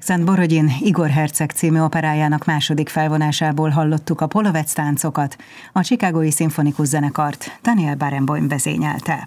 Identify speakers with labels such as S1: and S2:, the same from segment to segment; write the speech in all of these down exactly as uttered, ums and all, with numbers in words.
S1: Szent-Borodin Igor Herceg című operájának második felvonásából hallottuk a Polovec táncokat, a Chicagói Szimfonikus Zenekart Daniel Barenboim vezényelte.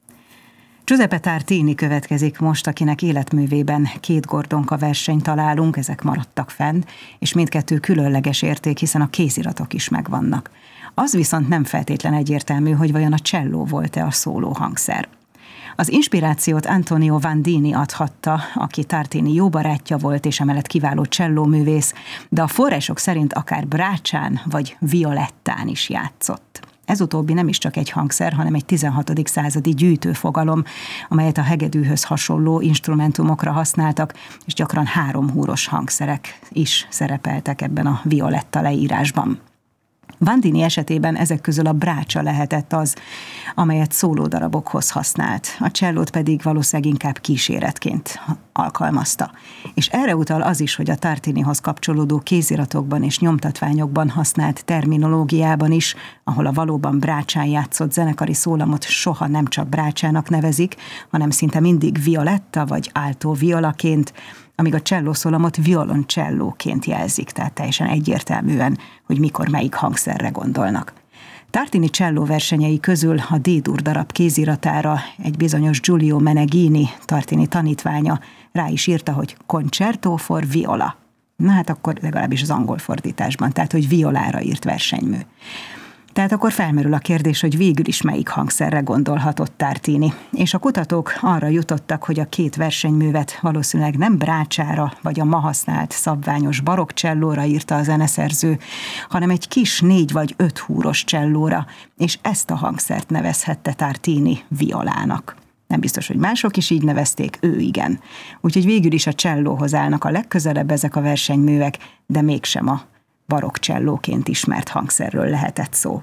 S1: Giuseppe Tartini következik most, akinek életművében két Gordonka versenyt találunk, ezek maradtak fenn, és mindkettő különleges érték, hiszen a kéziratok is megvannak. Az viszont nem feltétlen egyértelmű, hogy vajon a cselló volt-e a szóló hangszer. Az inspirációt Antonio Vandini adhatta, aki Tartini jó barátja volt, és emellett kiváló csellóművész, de a források szerint akár brácsán vagy violettán is játszott. Ez utóbbi nem is csak egy hangszer, hanem egy tizenhatodik századi gyűjtőfogalom, amelyet a hegedűhöz hasonló instrumentumokra használtak, és gyakran háromhúros hangszerek is szerepeltek ebben a violetta leírásban. Vandini esetében ezek közül a brácsa lehetett az, amelyet szólódarabokhoz használt, a csellót pedig valószínűleg inkább kíséretként alkalmazta. És erre utal az is, hogy a Tartinihoz kapcsolódó kéziratokban és nyomtatványokban használt terminológiában is, ahol a valóban brácsán játszott zenekari szólamot soha nem csak brácsának nevezik, hanem szinte mindig violetta vagy alto violaként, amíg a csellószólamot violoncsellóként jelzik, tehát teljesen egyértelműen, hogy mikor melyik hangszerre gondolnak. Tartini cselló versenyei közül a D-dur darab kéziratára egy bizonyos Giulio Meneghini, Tartini tanítványa rá is írta, hogy Concerto for Viola. Na hát akkor legalábbis az angol fordításban, tehát hogy violára írt versenymű. Tehát akkor felmerül a kérdés, hogy végül is melyik hangszerre gondolhatott Tartini. És a kutatók arra jutottak, hogy a két versenyművet valószínűleg nem brácsára vagy a ma használt szabványos barokk csellóra írta a zeneszerző, hanem egy kis négy vagy öt húros csellóra, és ezt a hangszert nevezhette Tartini violának. Nem biztos, hogy mások is így nevezték, ő igen. Úgyhogy végül is a csellóhoz állnak a legközelebb ezek a versenyművek, de mégsem a barokk csellóként ismert hangszerről lehetett szó.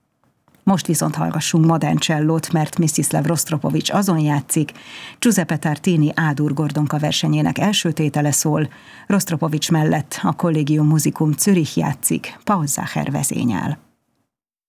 S1: Most viszont hallgassunk modern csellót, mert Mstislav Rostropovich azon játszik, Giuseppe Tartini A-dur Gordonka versenyének első tétele szól, Rostropovich mellett a Collegium Musicum Zürich játszik, Paul Zacher vezényel.